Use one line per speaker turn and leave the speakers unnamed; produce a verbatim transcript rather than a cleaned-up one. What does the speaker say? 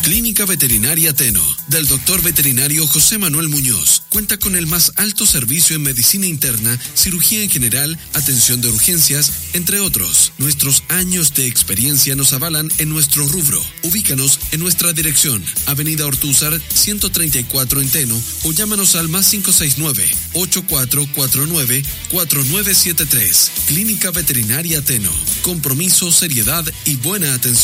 Clínica Veterinaria Teno, del doctor veterinario José Manuel Muñoz. Cuenta con el más alto servicio en medicina interna, cirugía en general, atención de urgencias, entre otros. Nuestros años de experiencia nos avalan en nuestro rubro. Ubícanos en nuestra dirección, Avenida Ortúzar, ciento treinta y cuatro en Teno, o llámanos al más cinco seis nueve, ocho cuatro cuatro nueve, cuatro nueve siete tres. Clínica Veterinaria Teno. Compromiso, seriedad y buena atención.